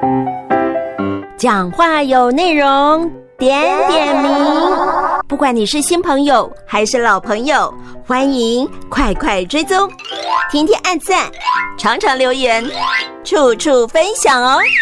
讲话有内容，点点名。不管你是新朋友还是老朋友，欢迎快快追踪，天天按赞，常常留言，处处分享哦。